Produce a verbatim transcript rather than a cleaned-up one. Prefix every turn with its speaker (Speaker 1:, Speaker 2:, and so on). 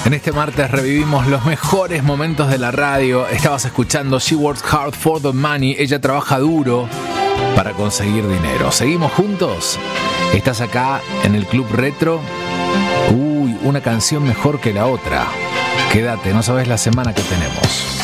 Speaker 1: En este martes revivimos los mejores momentos de la radio. Estabas escuchando She Works Hard for the Money. Ella trabaja duro para conseguir dinero. ¿Seguimos juntos? ¿Estás acá en el Club Retro? Uy, una canción mejor que la otra. Quédate, no sabes la semana que tenemos.